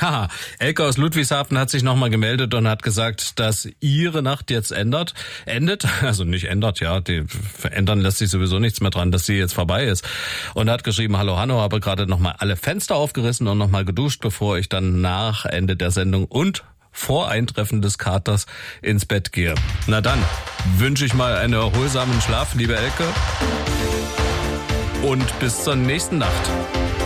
Haha, Elke aus Ludwigshafen hat sich nochmal gemeldet und hat gesagt, dass ihre Nacht jetzt endet. Also nicht ändert, ja, verändern lässt sich sowieso nichts mehr dran, dass sie jetzt vorbei ist. Und hat geschrieben, hallo Hanno, habe gerade nochmal alle Fenster aufgerissen und nochmal geduscht, bevor ich dann nach Ende der Sendung und vor Eintreffen des Katers ins Bett gehe. Na dann, wünsche ich mal einen erholsamen Schlaf, liebe Elke. Und bis zur nächsten Nacht.